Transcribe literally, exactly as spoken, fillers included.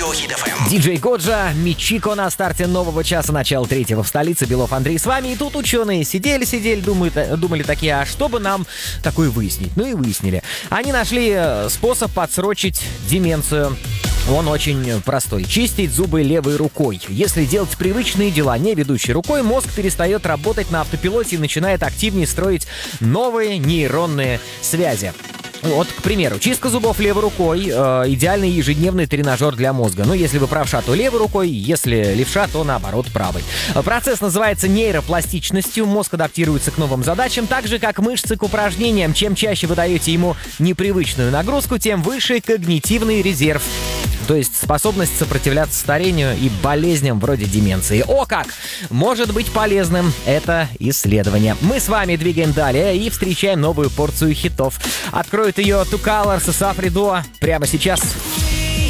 Радиохит эф эм. Диджей Годжа, Мичико на старте нового часа, начало третьего в столице. Белов Андрей с вами. И тут ученые сидели-сидели, думали, думали такие, а что бы нам такое выяснить? Ну и выяснили. Они нашли способ подсрочить деменцию. Он очень простой. Чистить зубы левой рукой. Если делать привычные дела, не ведущей рукой, мозг перестает работать на автопилоте и начинает активнее строить новые нейронные связи. Вот, к примеру, чистка зубов левой рукой э, – идеальный ежедневный тренажер для мозга. Ну, если вы правша, то левой рукой, если левша, то наоборот правой. Процесс называется нейропластичностью. Мозг адаптируется к новым задачам, так же, как мышцы к упражнениям. Чем чаще вы даете ему непривычную нагрузку, тем выше когнитивный резерв. То есть способность сопротивляться старению и болезням вроде деменции. О как! Может быть полезным это исследование. Мы с вами двигаем далее и встречаем новую порцию хитов. Откроют ее Two Colors и Сафридо прямо сейчас.